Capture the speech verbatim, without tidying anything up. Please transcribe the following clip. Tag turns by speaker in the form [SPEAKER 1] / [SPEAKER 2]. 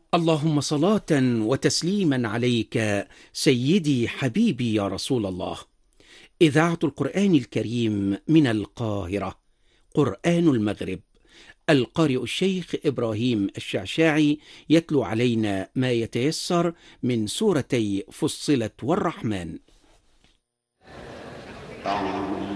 [SPEAKER 1] اللهم صلاة وتسليما عليك سيدي حبيبي يا رسول الله. إذاعة القرآن الكريم من القاهرة، قرآن المغرب. القارئ الشيخ إبراهيم الشعشاعي يتلو علينا ما يتيسر من سورتي فصلت والرحمن.
[SPEAKER 2] أعوذ